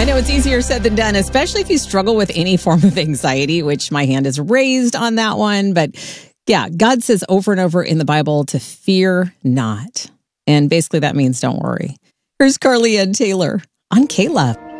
I know it's easier said than done, especially if you struggle with any form of anxiety, which my hand is raised on that one. But yeah, God says over and over in the Bible to fear not. And basically that means don't worry. Here's Carly Ann Taylor on K-Love.